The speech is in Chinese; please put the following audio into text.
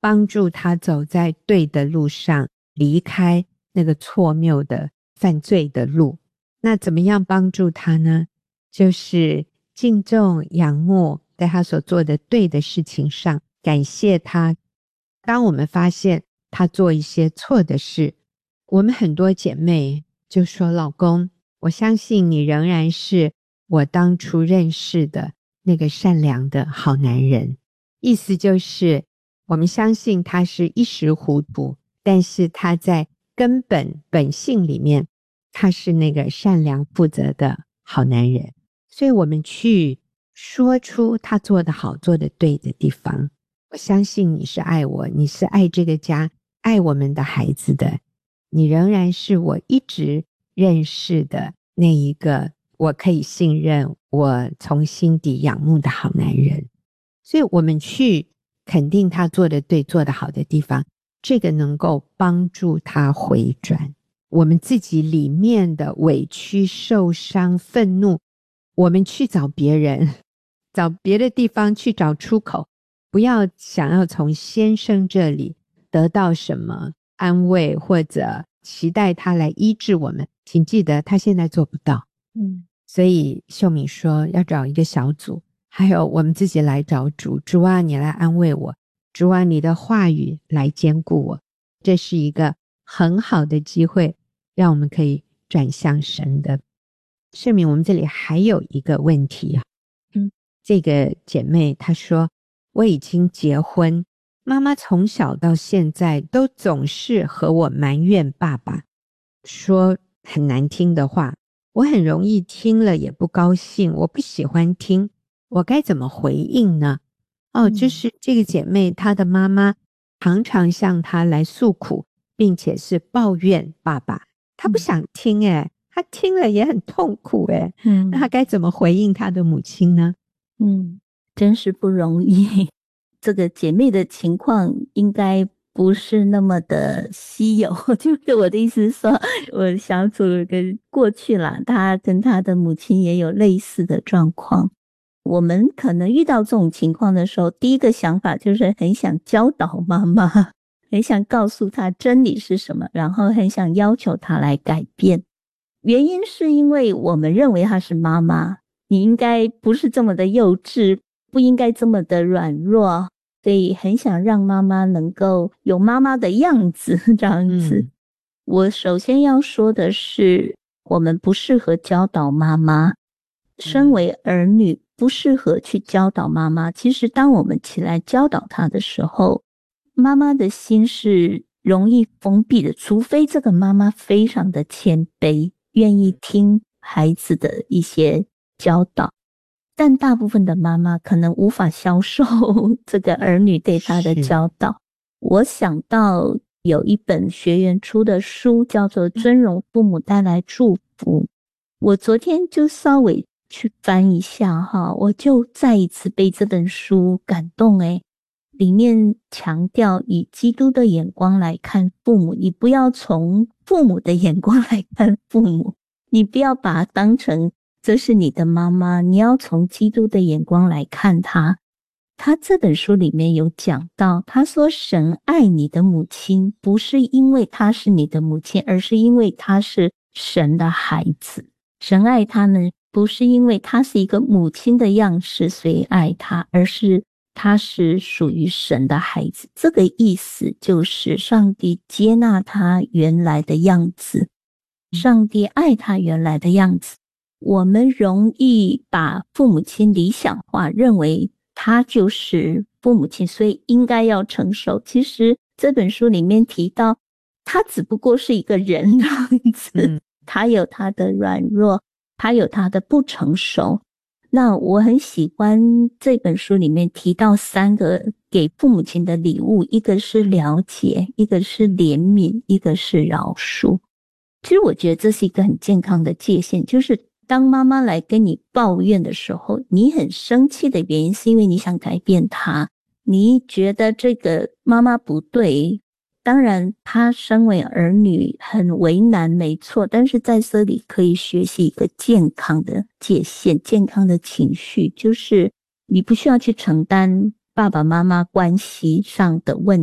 帮助他走在对的路上，离开那个错谬的犯罪的路。那怎么样帮助他呢？就是敬重仰慕，在他所做的对的事情上感谢他。当我们发现他做一些错的事，我们很多姐妹就说，老公，我相信你仍然是我当初认识的那个善良的好男人。意思就是我们相信他是一时糊涂，但是他在根本本性里面，他是那个善良负责的好男人。所以我们去说出他做得好做得对的地方。我相信你是爱我，你是爱这个家，爱我们的孩子的，你仍然是我一直认识的那一个我可以信任，我从心底仰慕的好男人。所以我们去肯定他做得对做得好的地方，这个能够帮助他回转。我们自己里面的委屈、受伤、愤怒，我们去找别人，找别的地方去找出口，不要想要从先生这里得到什么安慰，或者期待他来医治我们。请记得他现在做不到。所以秀敏说要找一个小组，还有我们自己来找主。主啊，你来安慰我，主啊，你的话语来坚固我。这是一个很好的机会，让我们可以转向神的。秀敏，我们这里还有一个问题啊。这个姐妹她说，我已经结婚，妈妈从小到现在都总是和我埋怨爸爸，说很难听的话，我很容易听了也不高兴，我不喜欢听，我该怎么回应呢？就是这个姐妹她的妈妈常常向她来诉苦，并且是抱怨爸爸，她不想听她听了也很痛苦那她该怎么回应她的母亲呢？ 真是不容易。这个姐妹的情况应该不是那么的稀有，就是我的意思是说，我小组跟过去啦，她跟她的母亲也有类似的状况。我们可能遇到这种情况的时候，第一个想法就是很想教导妈妈，很想告诉她真理是什么，然后很想要求她来改变。原因是因为我们认为她是妈妈，你应该不是这么的幼稚，不应该这么的软弱，所以很想让妈妈能够有妈妈的样子这样子。我首先要说的是，我们不适合教导妈妈，身为儿女不适合去教导妈妈。其实当我们起来教导她的时候，妈妈的心是容易封闭的，除非这个妈妈非常的谦卑，愿意听孩子的一些教导。但大部分的妈妈可能无法消受这个儿女对她的教导。我想到有一本学员出的书叫做《尊荣父母带来祝福》，我昨天就稍微去翻一下我就再一次被这本书感动里面强调以基督的眼光来看父母，你不要从父母的眼光来看父母，你不要把它当成这是你的妈妈，你要从基督的眼光来看她。他这本书里面有讲到，他说神爱你的母亲，不是因为她是你的母亲，而是因为她是神的孩子。神爱她呢，不是因为她是一个母亲的样式所以爱她，而是她是属于神的孩子。这个意思就是上帝接纳她原来的样子，上帝爱她原来的样子。我们容易把父母亲理想化，认为他就是父母亲，所以应该要成熟。其实这本书里面提到，他只不过是一个人这样子，他有他的软弱，他有他的不成熟。那我很喜欢这本书里面提到3个给父母亲的礼物，一个是了解，一个是怜悯，一个是饶恕。其实我觉得这是一个很健康的界限，就是当妈妈来跟你抱怨的时候，你很生气的原因是因为你想改变她，你觉得这个妈妈不对，当然她身为儿女很为难没错，但是在这里可以学习一个健康的界限，健康的情绪，就是你不需要去承担爸爸妈妈关系上的问